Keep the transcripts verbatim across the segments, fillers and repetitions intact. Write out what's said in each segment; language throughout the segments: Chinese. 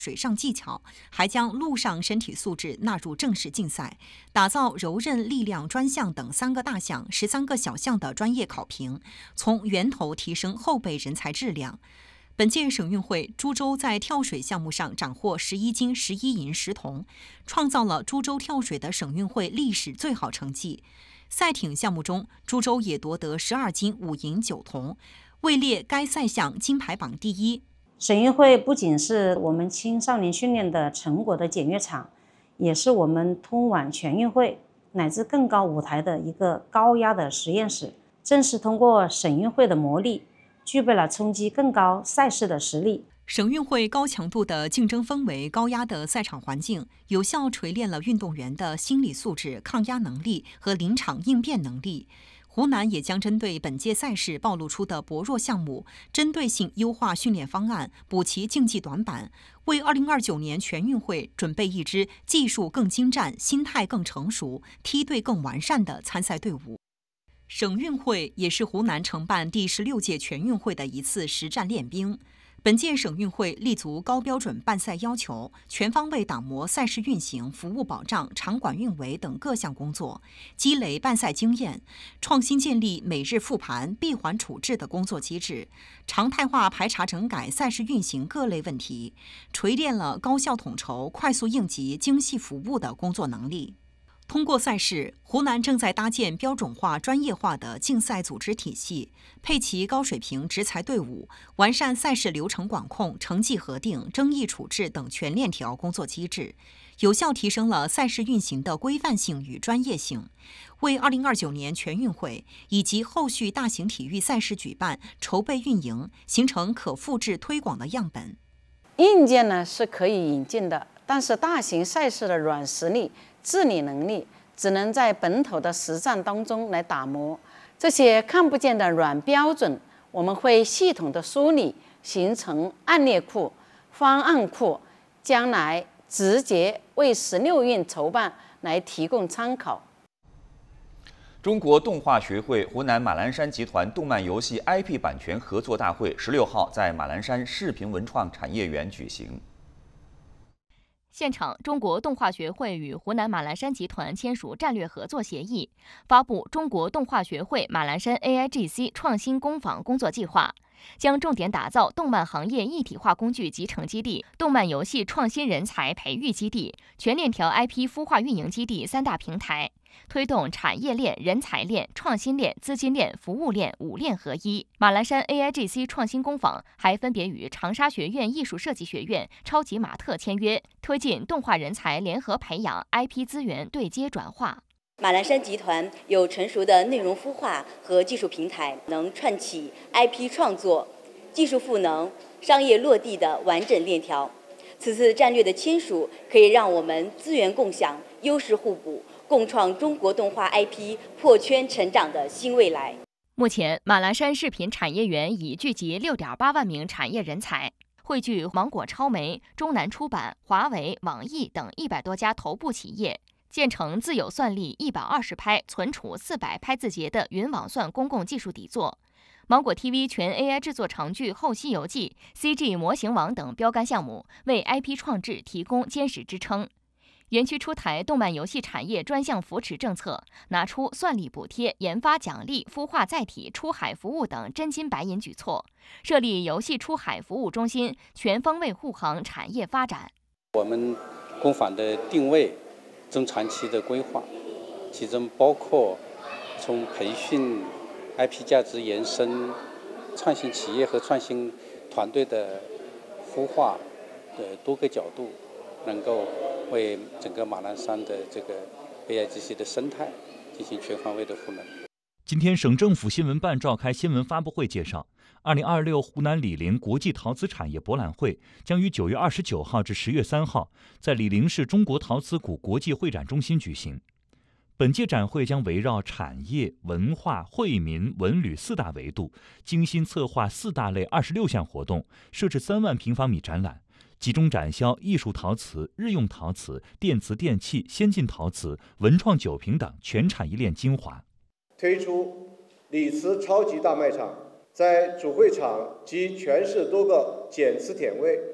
水上技巧，还将陆上身体素质纳入正式竞赛，打造柔韧、力量专项等三个大项、十三个小项的专业考评，从源头提升后备人才质量。本届省运会，株洲在跳水项目上斩获十一金、十一银、十铜，创造了株洲跳水的省运会历史最好成绩。赛艇项目中，株洲也夺得十二金、五银、九铜，位列该赛项金牌榜第一。 省运会不仅是我们青少年训练的成果的检阅场，也是我们通往全运会乃至更高舞台的一个高压的实验室。正是通过省运会的磨砺，具备了冲击更高赛事的实力。 省运会高强度的竞争氛围、高压的赛场环境，有效锤炼了运动员的心理素质、抗压能力和临场应变能力。湖南也将针对本届赛事暴露出的薄弱项目，针对性优化训练方案，补齐竞技短板，为二零二九年全运会准备一支技术更精湛、心态更成熟、梯队更完善的参赛队伍。省运会也是湖南承办第十六届全运会的一次实战练兵。本届省运会立足高标准办赛要求，全方位打磨赛事运行、服务保障、场馆运维等各项工作，积累办赛经验，创新建立每日复盘、闭环处置的工作机制，常态化排查整改赛事运行各类问题，锤炼了高效统筹、快速应急、精细服务的工作能力。通过赛事，湖南正在搭建标准化、专业化的竞赛组织体系，配齐高水平执裁队伍，完善赛事流程管控、成绩核定、争议处置等全链条工作机制，有效提升了赛事运行的规范性与专业性，为二零二九年全运会以及后续大型体育赛事举办、筹备运营形成可复制推广的样本。 硬件呢是可以引进的，但是大型赛事的软实力、治理能力只能在本土的实战当中来打磨。这些看不见的软标准，我们会系统的梳理，形成案例库、方案库，将来直接为十六运筹办来提供参考。 中国动画学会湖南马栏山集团动漫游戏 I P 版权合作大会十六号在马栏山视频文创产业园举行。 现场，中国动画学会与湖南马栏山集团签署战略合作协议，发布中国动画学会马栏山 A I G C 创新工坊工作计划，将重点打造动漫行业一体化工具集成基地、动漫游戏创新人才培育基地、全链条 I P 孵化运营基地三大平台，推动产业链、人才链、创新链、资金链、服务链五链合一。马栏山 A I G C 创新工坊还分别与长沙学院艺术设计学院、超级玛特签约，推进动画人才联合培养、I P 资源对接转化。 马栏山集团有成熟的内容孵化和技术平台，能串起 I P 创作、技术赋能、商业落地的完整链条。此次战略的签署，可以让我们资源共享、优势互补，共创中国动画 I P 破圈成长的新未来。 目前，马栏山视频产业园已聚集六点八万名产业人才，汇聚芒果超媒、中南出版、华为、网易等一百多家头部企业，建成自有算力一百二十拍、存储四百拍字节的云网算公共技术底座。芒果 T V 全 A I 制作长剧《后西游记》、C G 模型网等标杆项目，为 I P 创制提供坚实支撑。园区出台动漫游戏产业专项扶持政策，拿出算力补贴、研发奖励、孵化载体、出海服务等真金白银举措，设立游戏出海服务中心，全方位护航产业发展。 我们工坊的定位、中长期的规划，其中包括从培训、I P 价值延伸、创新企业和创新团队的孵化的多个角度，能够为整个马栏山的这个 A I G C 的生态进行全方位的赋能。 今天，省政府新闻办召开新闻发布会介绍，二零二六湖南醴陵国际陶瓷产业博览会将于九月二十九号至十月三号在醴陵市中国陶瓷谷国际会展中心举行。本届展会将围绕产业、文化、惠民、文旅四大维度，精心策划四大类二十六项活动，设置三万平方米展览，集中展销艺术陶瓷、日用陶瓷、电瓷电器、先进陶瓷、文创酒瓶等全产业链精华。 推出礼瓷超级大卖场，在主会场及全市多个检瓷点位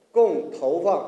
共投放